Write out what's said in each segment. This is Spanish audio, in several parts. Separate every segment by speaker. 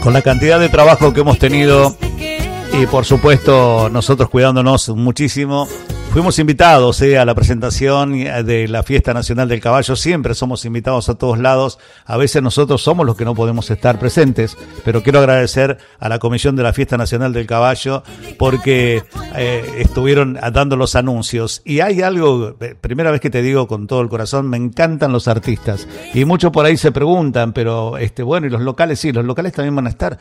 Speaker 1: Con la cantidad de trabajo que hemos tenido y por supuesto nosotros cuidándonos muchísimo, fuimos invitados a la presentación de la Fiesta Nacional del Caballo. Siempre somos invitados a todos lados. A veces nosotros somos los que no podemos estar presentes, pero quiero agradecer a la Comisión de la Fiesta Nacional del Caballo porque estuvieron dando los anuncios. Y hay algo, primera vez que te digo con todo el corazón, me encantan los artistas. Y muchos por ahí se preguntan, pero bueno, y los locales, sí, los locales también van a estar.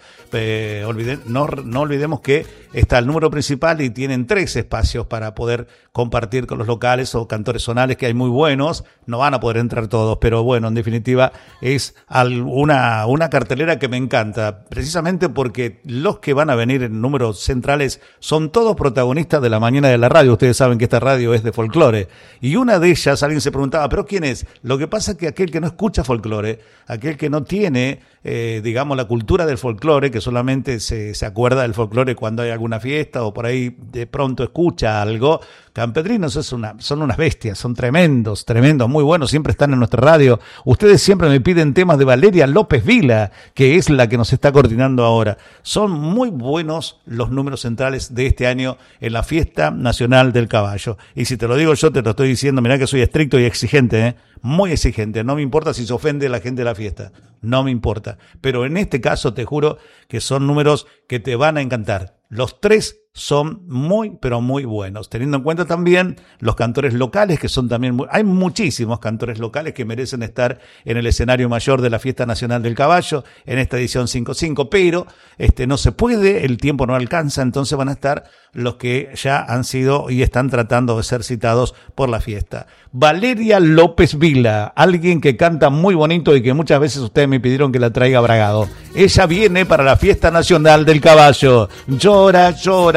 Speaker 1: No olvidemos que está el número principal y tienen 3 espacios para poder compartir con los locales o cantores zonales, que hay muy buenos. No van a poder entrar todos, pero bueno, en definitiva es una cartelera que me encanta, precisamente porque los que van a venir en números centrales son todos protagonistas de la mañana de la radio. Ustedes saben que esta radio es de folclore, y una de ellas, alguien se preguntaba, ¿pero quién es? Lo que pasa es que aquel que no escucha folclore, aquel que no tiene, digamos, la cultura del folclore, que solamente se acuerda del folclore cuando hay alguna fiesta o por ahí de pronto escucha algo. Campedrinos son unas bestias, son tremendos, muy buenos, siempre están en nuestra radio. Ustedes siempre me piden temas de Valeria López Vila, que es la que nos está coordinando ahora. Son muy buenos los números centrales de este año en la Fiesta Nacional del Caballo. Y si te lo digo yo, te lo estoy diciendo, mirá que soy estricto y exigente, muy exigente. No me importa si se ofende la gente de la fiesta, no me importa. Pero en este caso te juro que son números que te van a encantar. Los 3 son muy, pero muy buenos, teniendo en cuenta también los cantores locales, que son también hay muchísimos cantores locales que merecen estar en el escenario mayor de la Fiesta Nacional del Caballo en esta edición 5.5, pero no se puede, el tiempo no alcanza, entonces van a estar los que ya han sido y están tratando de ser citados por la fiesta. Valeria López Vila, alguien que canta muy bonito y que muchas veces ustedes me pidieron que la traiga a Bragado. Ella viene para la Fiesta Nacional del Caballo. Llora, llora.